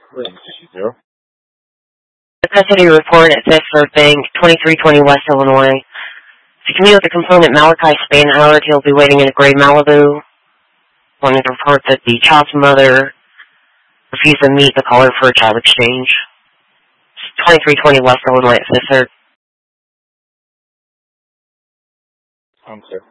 Zero. The custody report at Fifth Third Bank, 2320 West Illinois. To commute with the complainant Malachi Spanhoward, he'll be waiting in a gray Malibu. Wanting to report that the child's mother refused to meet the caller for a child exchange. 2320 West Illinois at Fifth Third. Sir.